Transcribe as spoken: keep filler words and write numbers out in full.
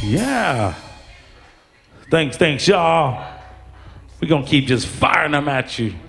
Yeah. Thanks, thanks, y'all. We're gonna keep just firing them at you.